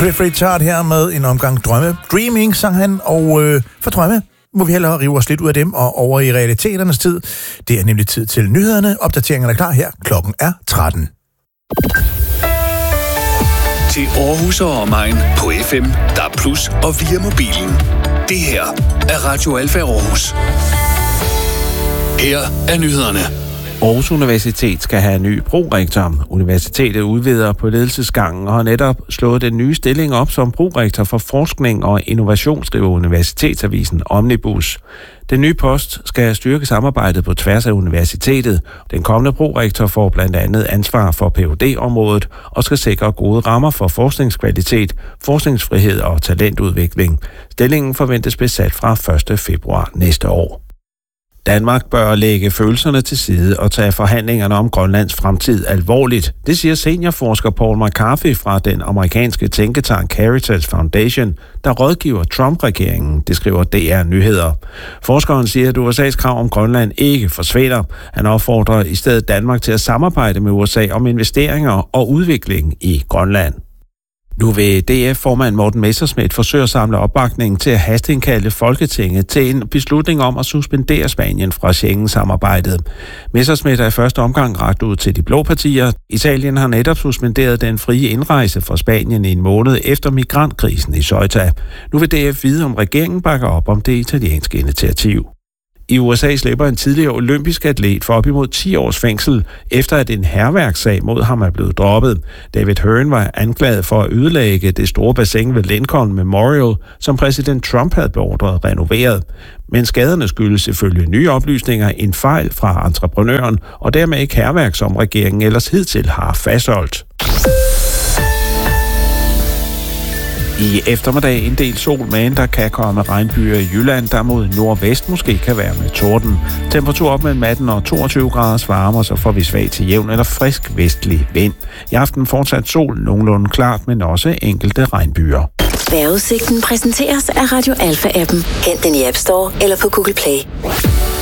Cliff Richard her med en omgang drømme. Dreaming, sang han, og for drømme må vi hellere rive os lidt ud af dem og over i realiteternes tid. Det er nemlig tid til nyhederne. Opdateringerne er klar her. Klokken er 13. Til Aarhus og omegn på FM, DAB+ og via mobilen. Det her er Radio Alfa Aarhus. Her er nyhederne. Aarhus Universitet skal have en ny prorektor. Universitetet udvider på ledelsesgangen og har netop slået den nye stilling op som prorektor for forskning og innovation, skriver Universitetsavisen Omnibus. Den nye post skal styrke samarbejdet på tværs af universitetet. Den kommende prorektor får blandt andet ansvar for Ph.D.-området og skal sikre gode rammer for forskningskvalitet, forskningsfrihed og talentudvikling. Stillingen forventes besat fra 1. februar næste år. Danmark bør lægge følelserne til side og tage forhandlingerne om Grønlands fremtid alvorligt. Det siger seniorforsker Paul McCarthy fra den amerikanske tænketank Heritage Foundation, der rådgiver Trump-regeringen, det skriver DR Nyheder. Forskeren siger, at USA's krav om Grønland ikke forsvinder. Han opfordrer i stedet Danmark til at samarbejde med USA om investeringer og udvikling i Grønland. Nu vil DF-formand Morten Messerschmidt forsøge at samle opbakning til at hasteindkalde Folketinget til en beslutning om at suspendere Spanien fra Schengen-samarbejdet. Messerschmidt er i første omgang rakt ud til de blå partier. Italien har netop suspenderet den frie indrejse fra Spanien i en måned efter migrantkrisen i Ceuta. Nu vil DF vide, om regeringen bakker op om det italienske initiativ. I USA slipper en tidligere olympisk atlet for op imod 10 års fængsel, efter at en hærværkssag mod ham er blevet droppet. David Hearn var anklaget for at ødelægge det store bassin ved Lincoln Memorial, som præsident Trump havde beordret renoveret. Men skaderne skyldes ifølge nye oplysninger en fejl fra entreprenøren, og dermed ikke hærværk, som regeringen ellers hidtil har fastholdt. I eftermiddag en del sol, men der kan komme regnbyer i Jylland, der mod nordvest måske kan være med torden. Temperatur op mellem 18 og 22 graders varme, og så får vi svag til jævn eller frisk vestlig vind. I aften fortsat sol, nogenlunde klart, men også enkelte regnbyer. Vejrudsigten præsenteres af Radio Alfa-appen. Hent den i App Store eller på Google Play.